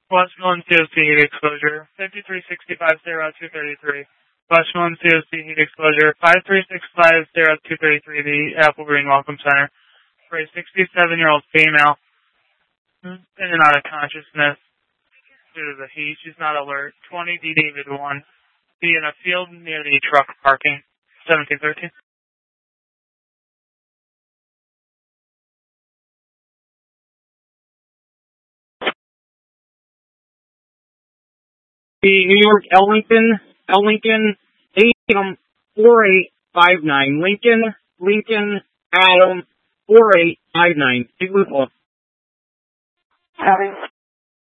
Westmoreland COC heat exposure, 5365-0233. Westmoreland COC heat exposure, 5365-0233, the Apple Green Welcome Center. For a 67-year-old female in and out of consciousness due to the heat. She's not alert. 20 D David 1. Be in a field near the truck parking. 1713. The New York Ellington, Adam 4859. Lincoln, Adam 4859. Big Lupo. Having